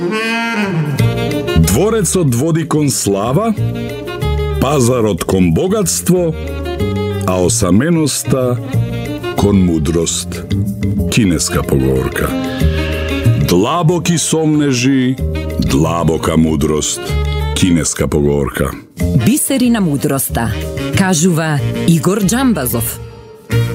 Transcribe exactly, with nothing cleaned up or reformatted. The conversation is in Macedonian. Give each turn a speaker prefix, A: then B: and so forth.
A: Дворецот води кон слава, пазарот кон богатство, а осаменоста кон мудрост. Кинеска поговорка. Длабоки сомнежи, длабока мудрост. Кинеска поговорка.
B: Бисери на мудроста, кажува Игор Џамбазов.